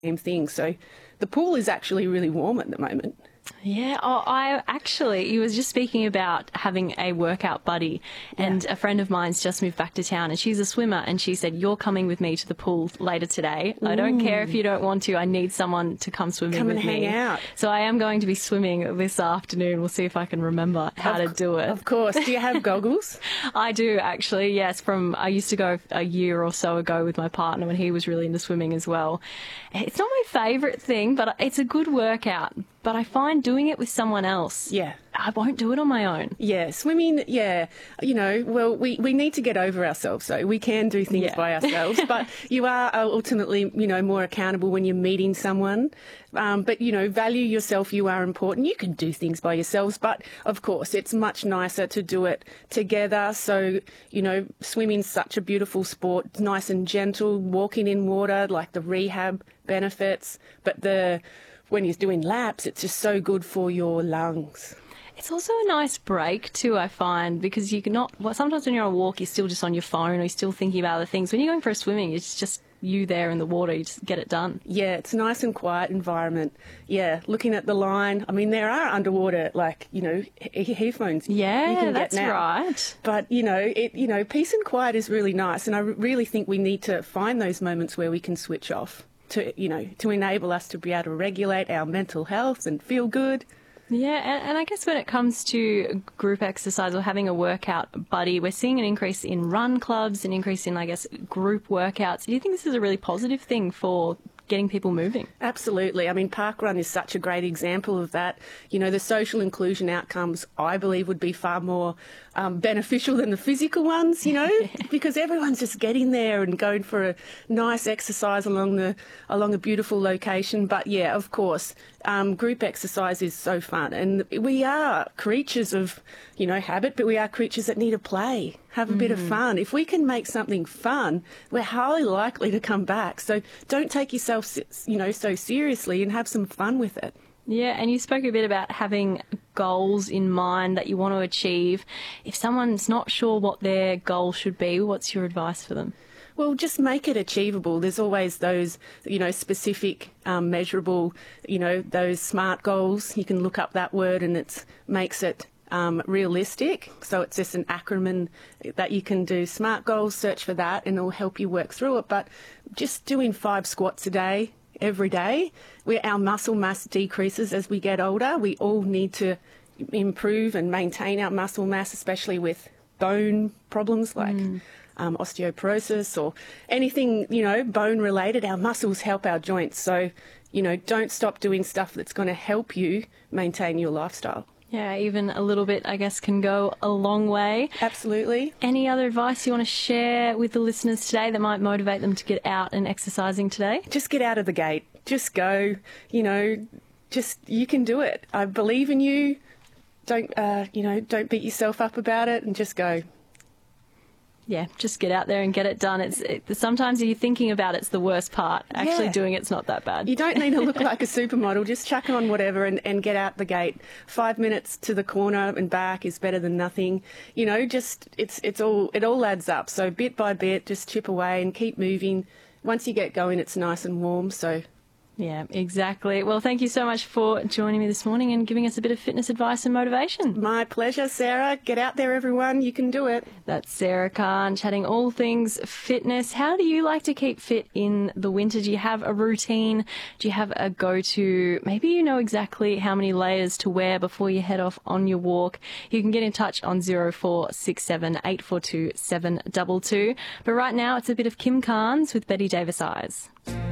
same thing. So the pool is actually really warm at the moment. Yeah, you was just speaking about having a workout buddy, and a friend of mine's just moved back to town, and she's a swimmer, and she said, "You're coming with me to the pool later today. I don't care if you don't want to. I need someone to come swimming with me. Come and hang out." So I am going to be swimming this afternoon. We'll see if I can remember how to do it. Of course. Do you have goggles? I do, actually, yes. I used to go a year or so ago with my partner when he was really into swimming as well. It's not my favourite thing, but it's a good workout. But I find doing it with someone else, I won't do it on my own. Yeah, swimming, well, we need to get over ourselves, so we can do things by ourselves, but you are ultimately, more accountable when you're meeting someone. But, value yourself, you are important. You can do things by yourselves, but of course it's much nicer to do it together. So, swimming's such a beautiful sport, it's nice and gentle, walking in water, like the rehab benefits, but when you're doing laps, it's just so good for your lungs. It's also a nice break too, I find, because sometimes when you're on a walk, you're still just on your phone or you're still thinking about other things. When you're going for a swimming, it's just you there in the water, you just get it done. Yeah, it's a nice and quiet environment. Yeah, looking at the line. I mean, there are underwater, headphones. Yeah, you can that's get now. right. But, peace and quiet is really nice. And I really think we need to find those moments where we can switch off to enable us to be able to regulate our mental health and feel good. Yeah, and I guess when it comes to group exercise or having a workout buddy, we're seeing an increase in run clubs, an increase in, group workouts. Do you think this is a really positive thing for getting people moving? Absolutely. I mean, parkrun is such a great example of that. The social inclusion outcomes, I believe, would be far more beneficial than the physical ones, because everyone's just getting there and going for a nice exercise along a beautiful location. But yeah, of course, group exercise is so fun, and we are creatures of habit, but we are creatures that need to play, have a bit of fun. If we can make something fun, we're highly likely to come back. So don't take yourself so seriously, and have some fun with it. Yeah, and you spoke a bit about having goals in mind that you want to achieve. If someone's not sure what their goal should be, what's your advice for them? Well, just make it achievable. There's always those, specific, measurable, those SMART goals. You can look up that word and it makes it realistic. So it's just an acronym that you can do. SMART goals, search for that and it'll help you work through it. But just doing 5 squats a day, every day, where our muscle mass decreases as we get older. We all need to improve and maintain our muscle mass, especially with bone problems like osteoporosis or anything, bone related. Our muscles help our joints. So, don't stop doing stuff that's going to help you maintain your lifestyle. Yeah, even a little bit, I guess, can go a long way. Absolutely. Any other advice you want to share with the listeners today that might motivate them to get out and exercising today? Just get out of the gate. Just go. You can do it. I believe in you. Don't beat yourself up about it, and just go. Yeah, just get out there and get it done. Sometimes you're thinking about it's the worst part. Actually doing it's not that bad. You don't need to look like a supermodel. Just chuck on whatever and get out the gate. 5 minutes to the corner and back is better than nothing. It all adds up. So bit by bit, just chip away and keep moving. Once you get going, it's nice and warm. So. Yeah, exactly. Well, thank you so much for joining me this morning and giving us a bit of fitness advice and motivation. My pleasure, Sarah. Get out there, everyone. You can do it. That's Sarah Khan chatting all things fitness. How do you like to keep fit in the winter? Do you have a routine? Do you have a go-to? Maybe you know exactly how many layers to wear before you head off on your walk. You can get in touch on 0467 842 722. But right now, it's a bit of Kim Carnes with Betty Davis Eyes.